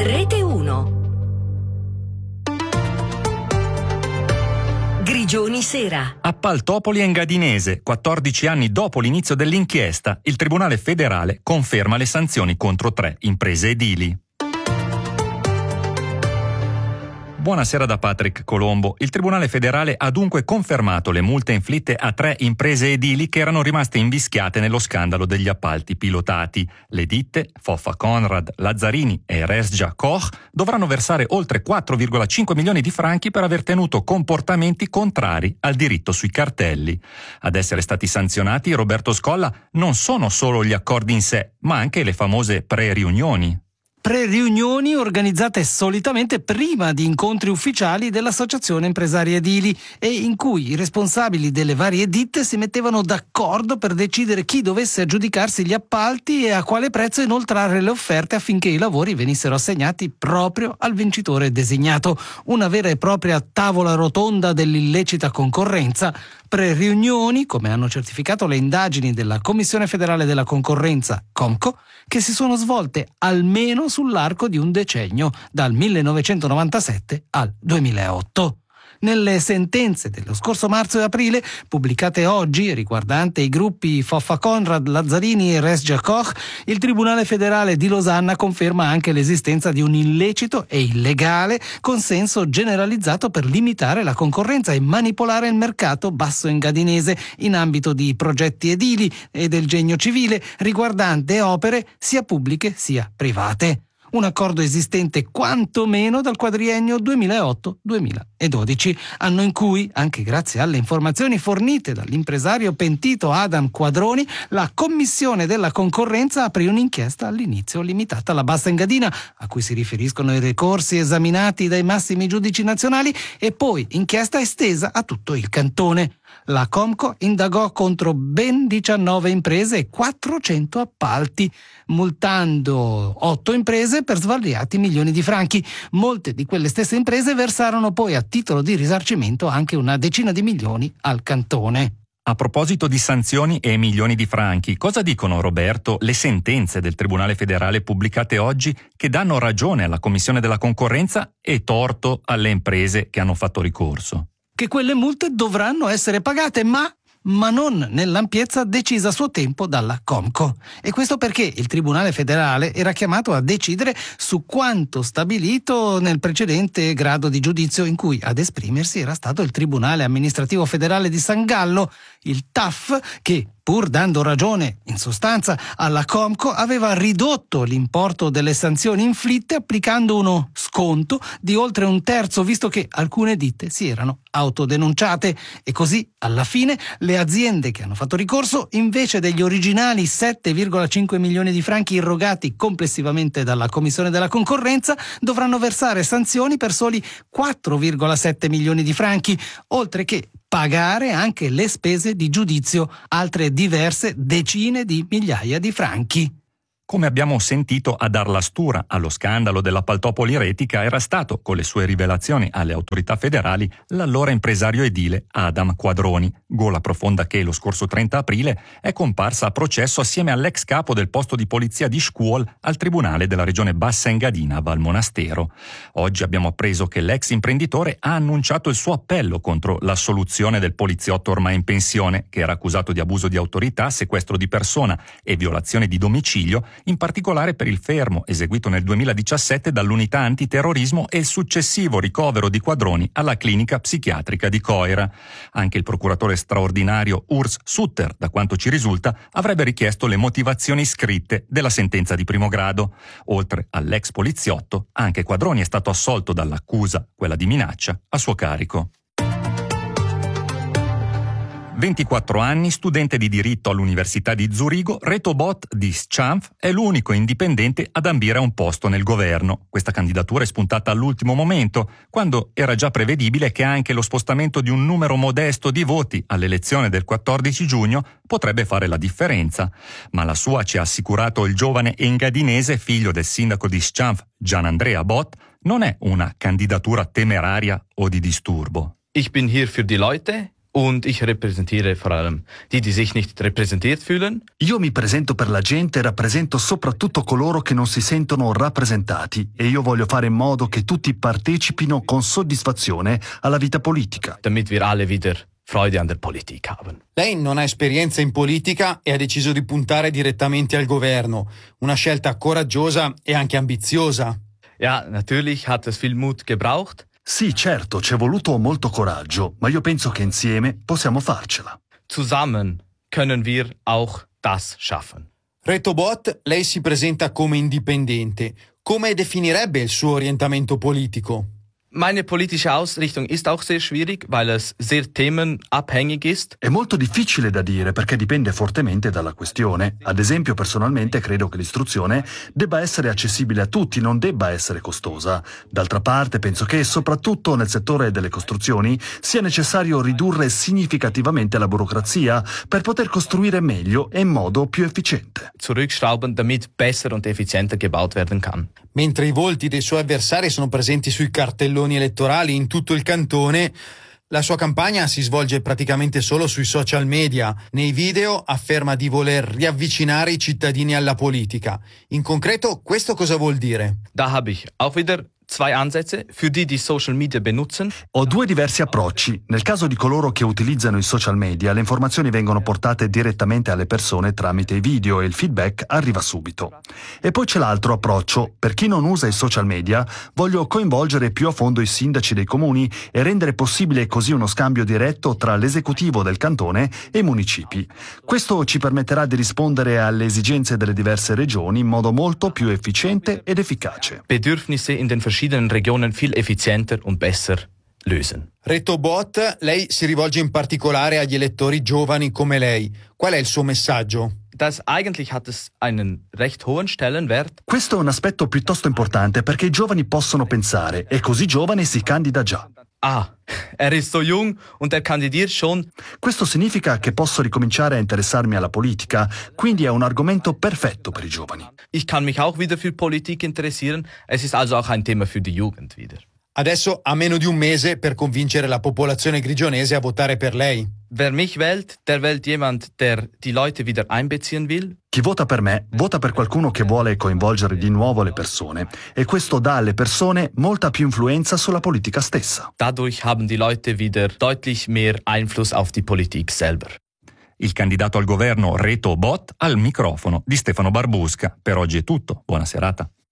Rete 1. Grigioni Sera. A Paltopoli Engadinese, 14 anni dopo l'inizio dell'inchiesta, il Tribunale federale conferma le sanzioni contro 3 imprese edili. Buonasera da Patrick Colombo. Il Tribunale federale ha dunque confermato le multe inflitte a 3 imprese edili che erano rimaste invischiate nello scandalo degli appalti pilotati. Le ditte Fofa Conrad, Lazzarini e Resgia Koch dovranno versare oltre 4,5 milioni di franchi per aver tenuto comportamenti contrari al diritto sui cartelli. Ad essere stati sanzionati, Roberto Scolla, non sono solo gli accordi in sé, ma anche le famose pre-riunioni. Pre-riunioni organizzate solitamente prima di incontri ufficiali dell'Associazione Impresari Edili e in cui i responsabili delle varie ditte si mettevano d'accordo per decidere chi dovesse aggiudicarsi gli appalti e a quale prezzo inoltrare le offerte affinché i lavori venissero assegnati proprio al vincitore designato. Una vera e propria tavola rotonda dell'illecita concorrenza. Pre-riunioni, come hanno certificato le indagini della Commissione federale della concorrenza, COMCO, che si sono svolte almeno sull'arco di un decennio, dal 1997 al 2008. Nelle sentenze dello scorso marzo e aprile, pubblicate oggi, riguardante i gruppi Fofa Conrad, Lazzarini e Resgia Koch, il Tribunale federale di Losanna conferma anche l'esistenza di un illecito e illegale consenso generalizzato per limitare la concorrenza e manipolare il mercato basso engadinese in ambito di progetti edili e del genio civile, riguardante opere sia pubbliche sia private. Un accordo esistente quantomeno dal quadriennio 2008-2012, anno in cui, anche grazie alle informazioni fornite dall'impresario pentito Adam Quadroni, la Commissione della concorrenza aprì un'inchiesta all'inizio limitata alla Bassa Engadina, a cui si riferiscono i ricorsi esaminati dai massimi giudici nazionali, e poi inchiesta estesa a tutto il cantone. La Comco indagò contro ben 19 imprese e 400 appalti, multando 8 imprese per svariati milioni di franchi. Molte di quelle stesse imprese versarono poi a titolo di risarcimento anche una decina di milioni al cantone. A proposito di sanzioni e milioni di franchi, cosa dicono, Roberto, le sentenze del Tribunale federale pubblicate oggi che danno ragione alla Commissione della concorrenza e torto alle imprese che hanno fatto ricorso? Che quelle multe dovranno essere pagate, ma non nell'ampiezza decisa a suo tempo dalla Comco. E questo perché il Tribunale federale era chiamato a decidere su quanto stabilito nel precedente grado di giudizio in cui ad esprimersi era stato il Tribunale amministrativo federale di San Gallo, il TAF, che pur dando ragione in sostanza alla Comco aveva ridotto l'importo delle sanzioni inflitte applicando uno sconto di oltre un terzo, visto che alcune ditte si erano autodenunciate, e così alla fine le aziende che hanno fatto ricorso, invece degli originali 7,5 milioni di franchi irrogati complessivamente dalla Commissione della concorrenza, dovranno versare sanzioni per soli 4,7 milioni di franchi, oltre che pagare anche le spese di giudizio, altre diverse decine di migliaia di franchi. Come abbiamo sentito, a dar la stura allo scandalo della Paltopoli Retica era stato, con le sue rivelazioni alle autorità federali, l'allora impresario edile Adam Quadroni, gola profonda che lo scorso 30 aprile è comparsa a processo assieme all'ex capo del posto di polizia di Scuol al Tribunale della Regione Bassa Engadina a Valmonastero. Oggi abbiamo appreso che l'ex imprenditore ha annunciato il suo appello contro l'assoluzione del poliziotto ormai in pensione, che era accusato di abuso di autorità, sequestro di persona e violazione di domicilio, in particolare per il fermo eseguito nel 2017 dall'unità antiterrorismo e il successivo ricovero di Quadroni alla clinica psichiatrica di Coira. Anche il procuratore straordinario Urs Sutter, da quanto ci risulta, avrebbe richiesto le motivazioni scritte della sentenza di primo grado. Oltre all'ex poliziotto, anche Quadroni è stato assolto dall'accusa, quella di minaccia, a suo carico. 24 anni, studente di diritto all'Università di Zurigo, Retobot di Scianf è l'unico indipendente ad ambire a un posto nel governo. Questa candidatura è spuntata all'ultimo momento, quando era già prevedibile che anche lo spostamento di un numero modesto di voti all'elezione del 14 giugno potrebbe fare la differenza. Ma la sua, ci ha assicurato il giovane engadinese, figlio del sindaco di Scianf, Gian Andrea Bot, non è una candidatura temeraria o di disturbo. Ich bin hier für die Leute Und ich repräsentiere vor allem die sich nicht repräsentiert fühlen. Io mi presento per la gente e rappresento soprattutto coloro che non si sentono rappresentati e io voglio fare in modo che tutti partecipino con soddisfazione alla vita politica. Damit wir alle wieder Freude an der Politik haben. Lei non ha esperienza in politica e ha deciso di puntare direttamente al governo. Una scelta coraggiosa e anche ambiziosa. Ja, natürlich hat es viel Mut gebraucht. Sì, certo, ci è voluto molto coraggio, ma io penso che insieme possiamo farcela. Zusammen können wir auch das schaffen. Reto Bot, lei si presenta come indipendente. Come definirebbe il suo orientamento politico? Meine politische Ausrichtung ist auch sehr schwierig, weil es sehr themenabhängig ist. È molto difficile da dire perché dipende fortemente dalla questione. Ad esempio, personalmente credo che l'istruzione debba essere accessibile a tutti, non debba essere costosa. D'altra parte, penso che, soprattutto nel settore delle costruzioni, sia necessario ridurre significativamente la burocrazia per poter costruire meglio e in modo più efficiente. Zurückschrauben, damit besser und effizienter gebaut werden kann. Mentre i volti dei suoi avversari sono presenti sui cartelloni elettorali in tutto il cantone, la sua campagna si svolge praticamente solo sui social media. Nei video afferma di voler riavvicinare i cittadini alla politica. In concreto, questo cosa vuol dire? Da habe ich auch wieder zwei Ansätze für die Social Media benutzen. Ho due diversi approcci. Nel caso di coloro che utilizzano i social media, le informazioni vengono portate direttamente alle persone tramite i video e il feedback arriva subito. E poi c'è l'altro approccio. Per chi non usa i social media, voglio coinvolgere più a fondo i sindaci dei comuni e rendere possibile così uno scambio diretto tra l'esecutivo del cantone e i municipi. Questo ci permetterà di rispondere alle esigenze delle diverse regioni in modo molto più efficiente ed efficace. Bedürfnisse in den verschiedenen Regionen viel effizienter und besser lösen. Reto Bot, lei si rivolge in particolare agli elettori giovani come lei. Qual è il suo messaggio? Eigentlich hat es einen recht hohen Stellenwert. Questo è un aspetto piuttosto importante perché i giovani possono pensare e così giovane si candida già. Er ist so jung und er kandidiert schon. Questo significa che posso ricominciare a interessarmi alla politica, quindi è un argomento perfetto per i giovani. Ich kann mich auch wieder für Politik interessieren. Es ist also auch ein Thema für die Jugend wieder. Adesso ha meno di un mese per convincere la popolazione grigionese a votare per lei. Wer mich wählt, der wählt jemand, der die Leute wieder einbeziehen will. Chi vota per me, vota per qualcuno che vuole coinvolgere di nuovo le persone e questo dà alle persone molta più influenza sulla politica stessa. Dadurch haben die Leute wieder deutlich mehr Einfluss auf die Politik selber. Il candidato al governo Reto Bot al microfono di Stefano Barbusca. Per oggi è tutto. Buona serata.